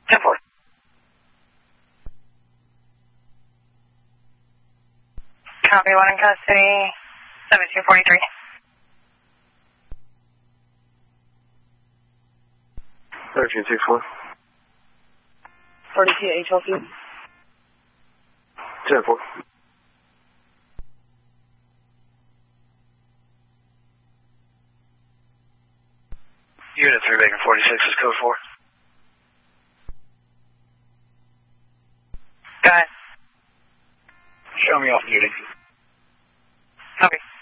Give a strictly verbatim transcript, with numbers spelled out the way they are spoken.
ten four. Copy, one in custody, seventeen forty-three. thirteen six one. forty-two H L P. ten four. Unit three, Bacon forty-six is code four. Go ahead. Show me off duty. Copy.